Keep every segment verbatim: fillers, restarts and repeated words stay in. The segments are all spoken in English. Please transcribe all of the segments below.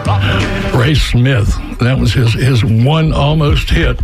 Ray Smith. That was his, his one almost hit.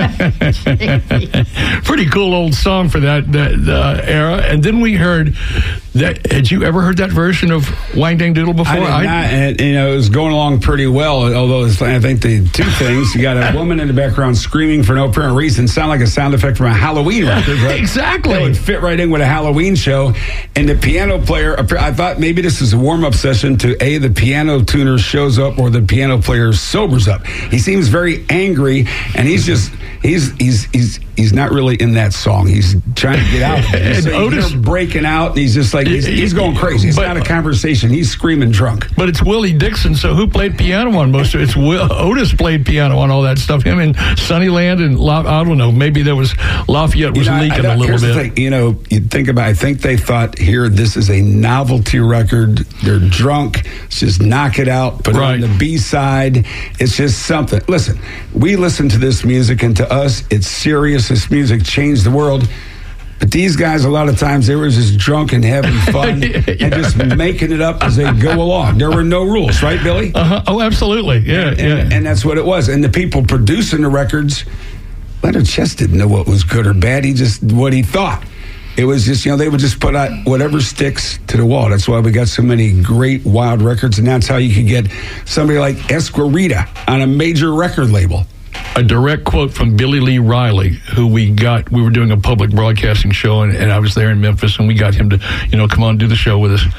Pretty cool old song for that, that uh, era. And then we heard that. Had you ever heard that version of Wang Dang Doodle before? I did I, not, and, you know, it was going along pretty well, although it's, I think the two things, you got a woman in the background screaming for no apparent reason, sound like a sound effect from a Halloween record. Right? Exactly. That would fit right in with a Halloween show. And the piano player, I thought maybe this is a warm-up session to A, the piano tuner shows up, or the piano player sobers up. He seems very angry, and he's just, he's he's he's he's not really in that song. He's trying to get out. He's And Otis breaking out, and he's just like, he's, he's going crazy. It's but, not a conversation. He's screaming drunk. But it's Willie Dixon, so who played piano on most of it? It's Will, Otis played piano on all that stuff. Him and Sunnyland and, La, I don't know, maybe there was, Lafayette was you know, leaking I, I, a little here's bit. The thing, you know, you think about I think they thought, here, this is a novelty record. They're drunk. Let's just knock it out. Put Right. it on the B-side. It's just something. Listen, we listen to this music, and to us, it's serious. This music changed the world. But these guys, a lot of times, they were just drunk and having fun Yeah. and just making it up as they go along. There were no rules, right, Billy? Uh-huh. Oh, absolutely. Yeah, and, yeah. and that's what it was. And the people producing the records, Leonard Chess didn't know what was good or bad. He just, what he thought. It was just, you know, they would just put out whatever sticks to the wall. That's why we got so many great wild records. And that's how you could get somebody like Esquerita on a major record label. A direct quote from Billy Lee Riley, who we got, we were doing a public broadcasting show, and, and I was there in Memphis, and we got him to, you know, come on, do the show with us.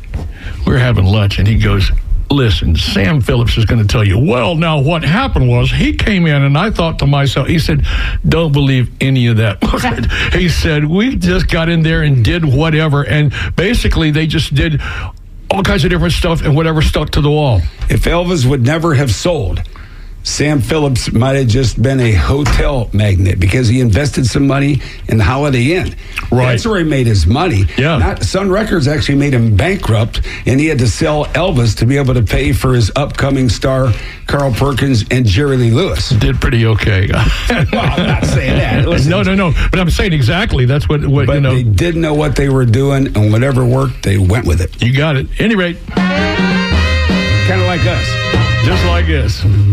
We were having lunch, and he goes, listen, Sam Phillips is going to tell you, well, now what happened was he came in, and I thought to myself, he said, don't believe any of that. He said, we just got in there and did whatever, and basically they just did all kinds of different stuff, and whatever stuck to the wall. If Elvis would never have sold, Sam Phillips might have just been a hotel magnate because he invested some money in the Holiday Inn. Right. That's where he made his money. Yeah. Not, Sun Records actually made him bankrupt, and he had to sell Elvis to be able to pay for his upcoming star, Carl Perkins and Jerry Lee Lewis. Did pretty okay. Well, I'm not saying that. Listen, no, no, no. But I'm saying exactly. That's what, what but you know. they didn't know what they were doing, and whatever worked, they went with it. You got it. Any rate, Kind of like us. just like this.